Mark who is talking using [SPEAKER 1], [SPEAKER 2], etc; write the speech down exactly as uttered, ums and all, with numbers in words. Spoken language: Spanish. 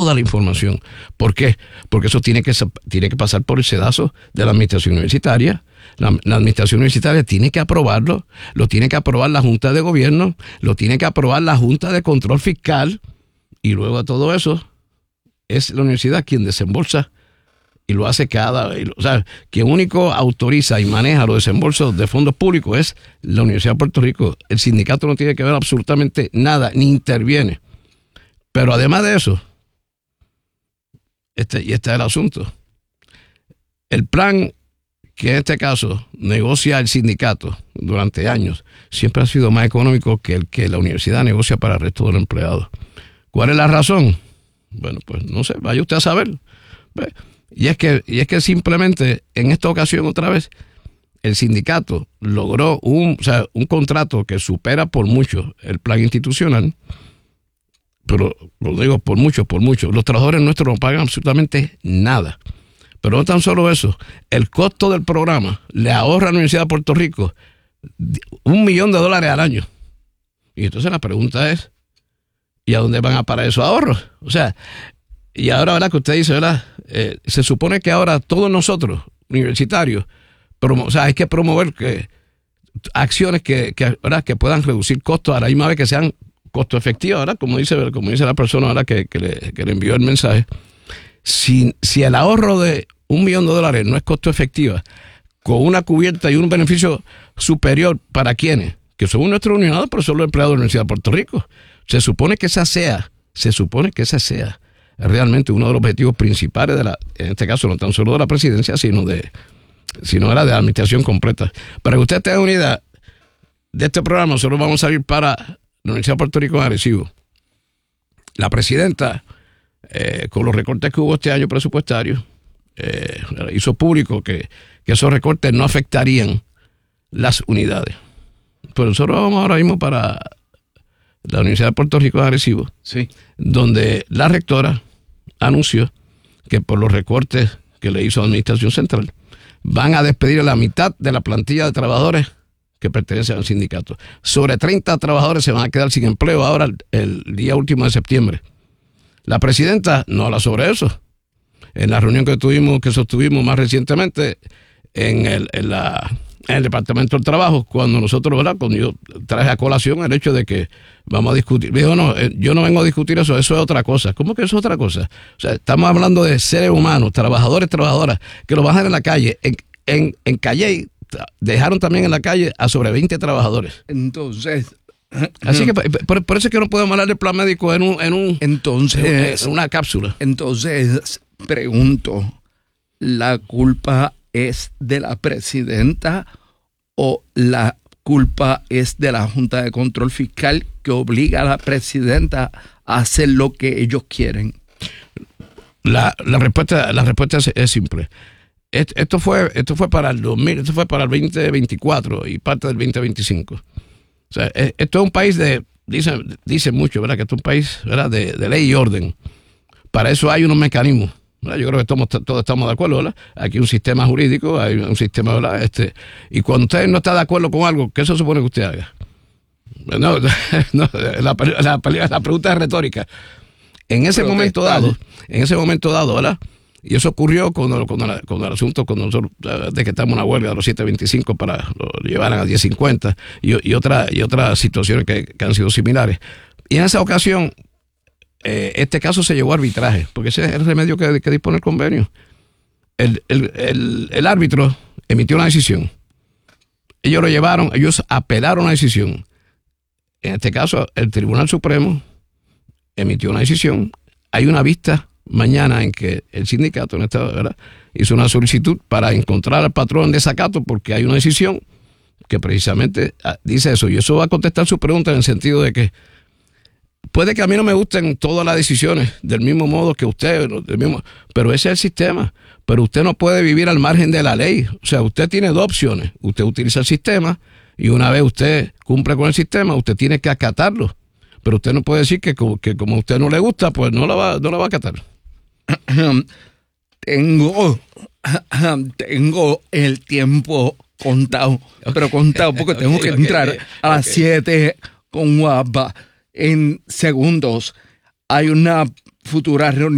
[SPEAKER 1] toda la información. ¿Por qué? Porque eso tiene que, tiene que pasar por el sedazo de la administración universitaria. La, la administración universitaria tiene que aprobarlo, lo tiene que aprobar la Junta de Gobierno, lo tiene que aprobar la Junta de Control Fiscal, y luego de todo eso es la universidad quien desembolsa y lo hace cada... O sea, quien único autoriza y maneja los desembolsos de fondos públicos es la Universidad de Puerto Rico. El sindicato no tiene que ver absolutamente nada, ni interviene. Pero además de eso, este, y este es el asunto, el plan que en este caso negocia el sindicato durante años siempre ha sido más económico que el que la universidad negocia para el resto de los empleados. ¿Cuál es la razón? Bueno, pues no sé, vaya usted a saber. Y es que, y es que simplemente en esta ocasión otra vez el sindicato logró un, o sea, un contrato que supera por mucho el plan institucional, pero lo digo por mucho, por mucho. Los trabajadores nuestros no pagan absolutamente nada. Pero no tan solo eso, el costo del programa le ahorra a la Universidad de Puerto Rico un millón de dólares al año. Y entonces la pregunta es, ¿y a dónde van a parar esos ahorros? O sea, y ahora, ¿verdad? Que usted dice, ¿verdad? Eh, se supone que ahora todos nosotros, universitarios, promo- o sea, hay que promover que, acciones que, que, ¿verdad? Que puedan reducir costos a la misma vez que sean costo efectivos, ¿verdad? Como dice, como dice la persona, ¿verdad? Que, que, le, que le envió el mensaje. Si, si el ahorro de un millón de dólares no es costo efectiva, con una cubierta y un beneficio superior para quienes, que son nuestros unionados, pero son los empleados de la Universidad de Puerto Rico, se supone que esa sea, se supone que esa sea realmente uno de los objetivos principales de la, en este caso no tan solo de la presidencia, sino de, sino era de la administración completa. Para que usted tenga una idea de este programa, nosotros vamos a salir para la Universidad de Puerto Rico en Arecibo. La presidenta, eh, con los recortes que hubo este año presupuestarios, eh, hizo público que, que esos recortes no afectarían las unidades. Pero nosotros vamos ahora mismo para la Universidad de Puerto Rico en Arecibo, sí, donde la rectora anunció que por los recortes que le hizo la Administración Central van a despedir a la mitad de la plantilla de trabajadores que pertenecen al sindicato. Sobre treinta trabajadores se van a quedar sin empleo ahora el, el día último de septiembre. La presidenta no habla sobre eso. En la reunión que tuvimos, que sostuvimos más recientemente en el, en la, en el Departamento del Trabajo, cuando nosotros, ¿verdad? Cuando yo traje a colación el hecho de que vamos a discutir. Dijo, no, yo no vengo a discutir eso, eso es otra cosa. ¿Cómo que eso es otra cosa? O sea, estamos hablando de seres humanos, trabajadores, trabajadoras, que lo bajan en la calle. En, en, en Calley dejaron también en la calle a sobre veinte trabajadores.
[SPEAKER 2] Entonces...
[SPEAKER 1] Así que por, por eso es que no podemos hablar del plan médico en un, en un
[SPEAKER 2] entonces,
[SPEAKER 1] en una cápsula.
[SPEAKER 2] Entonces, pregunto, ¿la culpa es de la presidenta o la culpa es de la Junta de Control Fiscal que obliga a la presidenta a hacer lo que ellos quieren?
[SPEAKER 1] La, la respuesta, la respuesta es, es simple. Esto fue, esto fue para el dos mil, esto fue para el veinte veinticuatro y parte del veinte veinticinco. O sea, esto es un país de, dicen dice mucho, ¿verdad? Que esto es un país, ¿verdad? De, de ley y orden. Para eso hay unos mecanismos, ¿verdad? Yo creo que todos, todos estamos de acuerdo, ¿verdad? Aquí hay un sistema jurídico, hay un sistema, ¿verdad? Este, y cuando usted no está de acuerdo con algo, ¿qué se supone que usted haga? No, no la, la, la pregunta es retórica. En ese Protestar. momento dado, en ese momento dado, ¿verdad? Y eso ocurrió con el, con el, con el asunto, cuando nosotros decretamos una huelga de los siete veinticinco para lo llevaran a diez cincuenta y, y, otra, y otras situaciones que, que han sido similares. Y en esa ocasión, eh, este caso se llevó a arbitraje, porque ese es el remedio que, que dispone el convenio. El, el, el, el árbitro emitió una decisión. Ellos lo llevaron, ellos apelaron la decisión. En este caso, el Tribunal Supremo emitió una decisión. Hay una vista mañana en que el sindicato en esta, ¿verdad? hizo una solicitud para encontrar al patrón en desacato, porque hay una decisión que precisamente dice eso, y eso va a contestar su pregunta en el sentido de que puede que a mí no me gusten todas las decisiones del mismo modo que usted, del mismo, pero ese es el sistema. Pero usted no puede vivir al margen de la ley. O sea, usted tiene dos opciones. Usted utiliza el sistema y una vez usted cumple con el sistema, usted tiene que acatarlo. Pero usted no puede decir que, que como a usted no le gusta, pues no la va, no la va a acatar.
[SPEAKER 2] Tengo, tengo el tiempo contado, pero contado porque tengo que entrar okay, okay, a las siete okay. con Guapa en segundos. Hay una futura reunión